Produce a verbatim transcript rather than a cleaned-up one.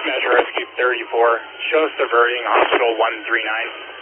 Metro Rescue thirty-four, show us diverting Hospital one three nine.